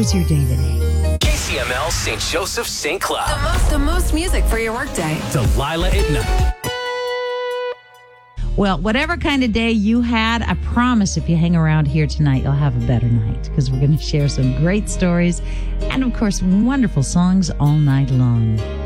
was your day today? KCML St. Joseph St. Cloud. The most music for your workday. Delilah at night. Well, whatever kind of day you had, I promise if you hang around here tonight, you'll have a better night because we're going to share some great stories and, of course, wonderful songs all night long.